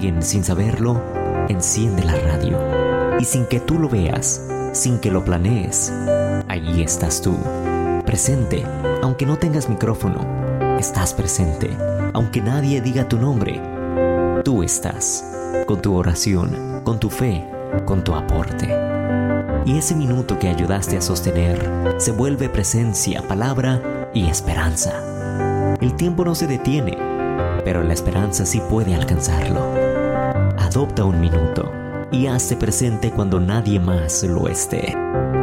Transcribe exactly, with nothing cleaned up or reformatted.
Quien, sin saberlo, enciende la radio. Y sin que tú lo veas, sin que lo planees, allí estás tú, presente, aunque no tengas micrófono. Estás presente, aunque nadie diga tu nombre. Tú estás, con tu oración, con tu fe, con tu aporte. Y ese minuto que ayudaste a sostener se vuelve presencia, palabra y esperanza. El tiempo no se detiene, pero la esperanza sí puede alcanzarlo. Adopta un minuto y hazte presente cuando nadie más lo esté.